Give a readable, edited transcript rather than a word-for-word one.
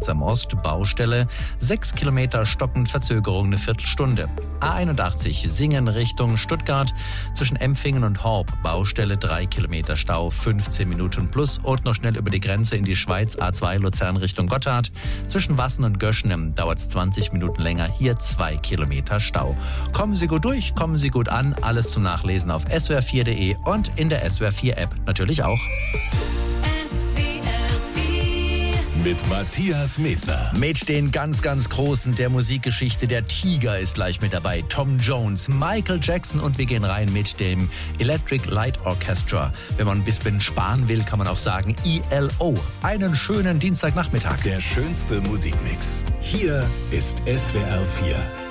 Potsdam Ost, Baustelle, 6 Kilometer stockend, Verzögerung eine Viertelstunde. A81 Singen Richtung Stuttgart, zwischen Empfingen und Horb, Baustelle, 3 Kilometer Stau, 15 Minuten plus. Und noch schnell über die Grenze in die Schweiz, A2 Luzern Richtung Gotthard, zwischen Wassen und Göschnem dauert es 20 Minuten länger, hier 2 Kilometer Stau. Kommen Sie gut durch, kommen Sie gut an, alles zum Nachlesen auf swr4.de und in der SWR4-App natürlich auch. Mit Matthias Medler. Mit den ganz, ganz Großen der Musikgeschichte. Der Tiger ist gleich mit dabei. Tom Jones, Michael Jackson und wir gehen rein mit dem Electric Light Orchestra. Wenn man ein bisschen sparen will, kann man auch sagen ELO. Einen schönen Dienstagnachmittag. Der schönste Musikmix. Hier ist SWR4.